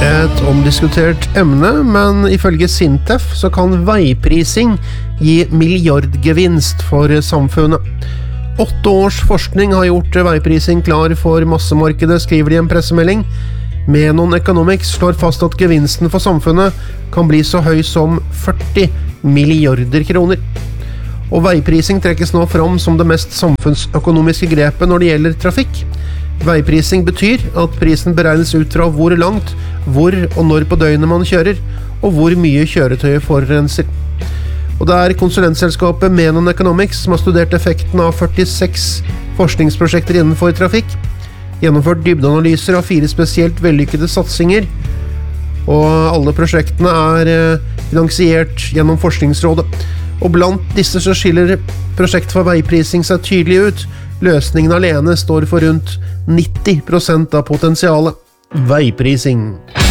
Et omdiskutert emne, men ifølge Sintef så kan veiprising gi milliardgevinst for samfunnet. 8 års forskning har gjort veiprising klar for massemarkedet, skriver de i en pressemelding. Menon Economics slår fast at gevinsten for samfunnet kan bli så høy som 40 milliarder kroner. Og veiprising trekkes nå fram som det mest samfunnsøkonomiske grepet når det gjelder trafikk. Veiprising betyr at prisen beregnes ut fra hvor langt, hvor og når på døgnet man kjører, og hvor mye kjøretøyet forurenser. Og det er konsulentselskapet Menon Economics som har studert effekten av 46 forskningsprosjekter innenfor trafikk, gjennomført dybdeanalyser av 4 spesielt vellykkede satsinger, og alle prosjektene er finansiert gjennom Forskningsrådet. Og blant disse så skiller prosjekt for veiprising seg tydelig ut. Løsningen alene står for rundt 90% av potensialet. Veiprising.